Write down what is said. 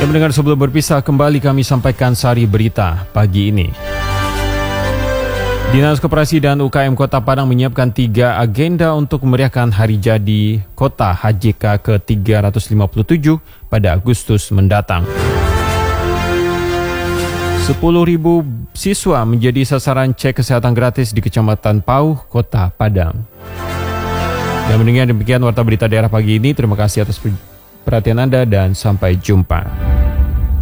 Ya mendengar, sebelum berpisah kembali kami sampaikan sari berita pagi ini. Dinas Koperasi dan UKM Kota Padang menyiapkan 3 agenda untuk memeriahkan Hari Jadi Kota HJK ke-357 pada Agustus mendatang. 10.000 siswa menjadi sasaran cek kesehatan gratis di Kecamatan Pauh, Kota Padang. Dan mendengar demikian warta berita daerah pagi ini. Terima kasih atas perhatian Anda dan sampai jumpa.